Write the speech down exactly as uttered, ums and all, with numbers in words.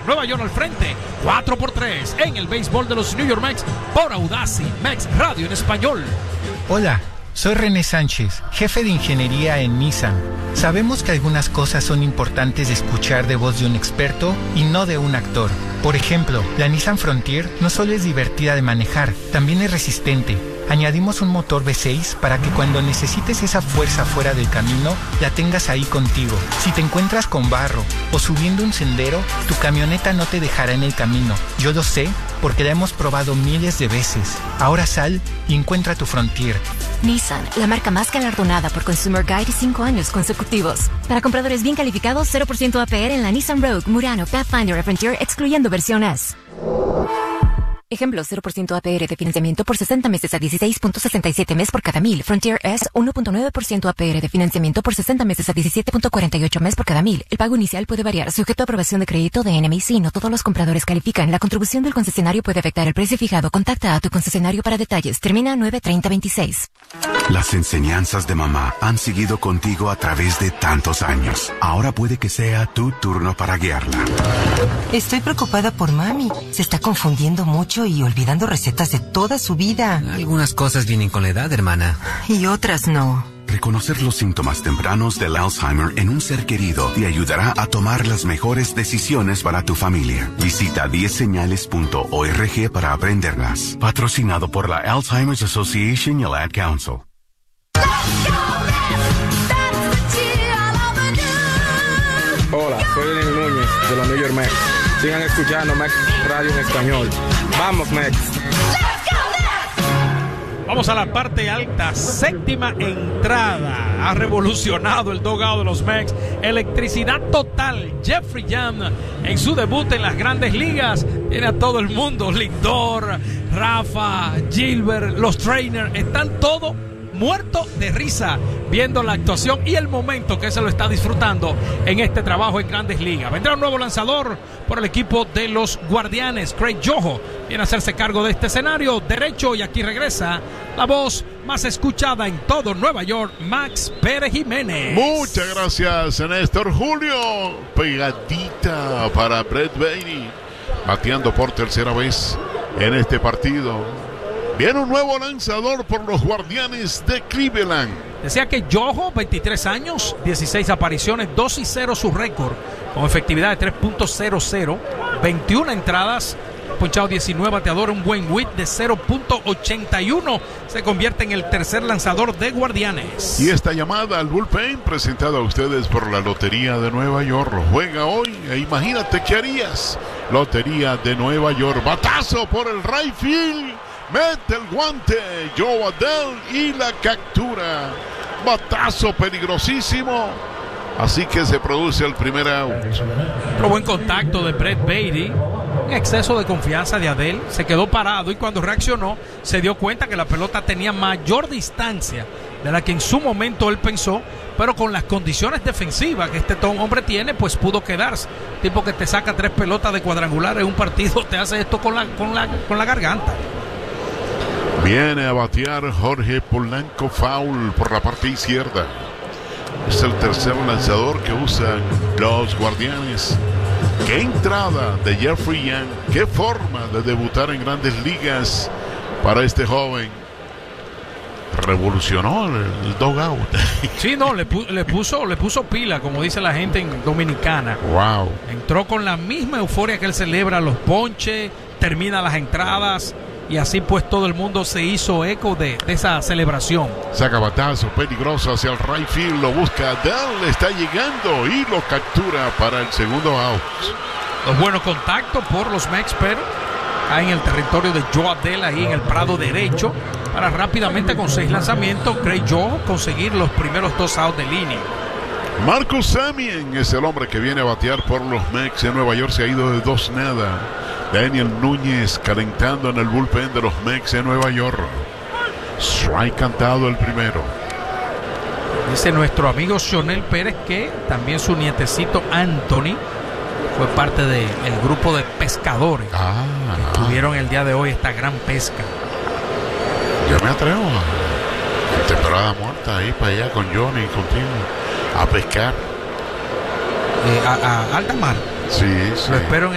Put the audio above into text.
Nueva York al frente, cuatro por tres en el béisbol de los New York Mets por Audacy Mex Radio en español. Hola, soy René Sánchez, jefe de ingeniería en Nissan. Sabemos que algunas cosas son importantes de escuchar de voz de un experto y no de un actor. Por ejemplo, la Nissan Frontier no solo es divertida de manejar, también es resistente. Añadimos un motor V seis para que cuando necesites esa fuerza fuera del camino, la tengas ahí contigo. Si te encuentras con barro o subiendo un sendero, tu camioneta no te dejará en el camino. Yo lo sé porque la hemos probado miles de veces. Ahora sal y encuentra tu Frontier. Nissan, la marca más galardonada por Consumer Guide cinco años consecutivos. Para compradores bien calificados, cero por ciento A P R en la Nissan Rogue, Murano, Pathfinder y Frontier, excluyendo versión S. Ejemplo, cero por ciento A P R de financiamiento por sesenta meses a dieciséis punto sesenta y siete mes por cada mil. Frontier S, uno punto nueve por ciento A P R de financiamiento por sesenta meses a diecisiete punto cuarenta y ocho mes por cada mil. El pago inicial puede variar, sujeto a aprobación de crédito de N M I C. No todos los compradores califican. La contribución del concesionario puede afectar el precio fijado. Contacta a tu concesionario para detalles. Termina nueve treinta veintiséis. Las enseñanzas de mamá han seguido contigo a través de tantos años. Ahora puede que sea tu turno para guiarla. Estoy preocupada por mami. Se está confundiendo mucho y olvidando recetas de toda su vida. Algunas cosas vienen con la edad, hermana. Y otras no. Reconocer los síntomas tempranos del Alzheimer en un ser querido te ayudará a tomar las mejores decisiones para tu familia. Visita diez señales punto org para aprenderlas. Patrocinado por la Alzheimer's Association y el Ad Council. Hola, soy Denis Núñez de los New York Mets. Sigan escuchando Mex Radio en español. ¡Vamos, Mex! Vamos a la parte alta, séptima entrada. Ha revolucionado el dugout de los Mets. Electricidad total. Jeffrey Young en su debut en las grandes ligas. Tiene a todo el mundo. Lindor, Rafa, Gilbert, los trainers. Están todos muerto de risa viendo la actuación y el momento que se lo está disfrutando en este trabajo en Grandes Ligas. Vendrá un nuevo lanzador por el equipo de los Guardianes. Craig Yoho viene a hacerse cargo de este escenario derecho y aquí regresa la voz más escuchada en todo Nueva York, Max Pérez Jiménez. Muchas gracias, Néstor Julio. Pegadita para Brett Baty, bateando por tercera vez en este partido. Viene un nuevo lanzador por los Guardianes de Cleveland. Decía que Yoho, veintitrés años, dieciséis apariciones, dos y cero su récord, con efectividad de tres punto cero cero, veintiuna entradas, ponchado diecinueve bateadores, un buen whip de cero punto ochenta y uno. Se convierte en el tercer lanzador de Guardianes. Y esta llamada al bullpen, presentada a ustedes por la Lotería de Nueva York. Juega hoy e imagínate qué harías. Lotería de Nueva York. Batazo por el right field. Mete el guante Joe Adell y la captura. Batazo peligrosísimo. Así que se produce el primer out. Otro buen contacto de Brett Baty. Un exceso de confianza de Adell. Se quedó parado y cuando reaccionó se dio cuenta que la pelota tenía mayor distancia de la que en su momento él pensó, pero con las condiciones defensivas que este hombre tiene, pues pudo quedarse. Tipo que te saca tres pelotas de cuadrangular en un partido, te hace esto con la, con la, con la garganta. Viene a batear Jorge Polanco, foul por la parte izquierda. Es el tercer lanzador que usan los Guardianes. ¡Qué entrada de Jeffrey Young! ¡Qué forma de debutar en Grandes Ligas para este joven! Revolucionó el, el dugout. Sí, no, le, pu- le, puso, le puso pila, como dice la gente en dominicana. ¡Wow! Entró con la misma euforia que él celebra los ponches, termina las entradas. Y así pues todo el mundo se hizo eco de, de esa celebración. Saca batazo peligroso hacia el right field. Lo busca Adell. Está llegando y lo captura para el segundo out. Los buenos contactos por los Mets, pero ahí en el territorio de Joe Adell, ahí en el prado derecho, para rápidamente con seis lanzamientos, Craig Yoho conseguir los primeros dos outs de línea. Marcus Semien es el hombre que viene a batear por los Mets en Nueva York. Se ha ido de dos nada. Daniel Núñez calentando en el bullpen de los Mets en Nueva York. Strike cantado el primero. Dice nuestro amigo Sionel Pérez que también su nietecito Anthony fue parte del grupo de pescadores ah, que tuvieron el día de hoy esta gran pesca. Yo me atrevo a temporada muerta ahí para allá con Johnny y contigo a pescar. Eh, a, a alta mar. Sí, sí. Lo espero en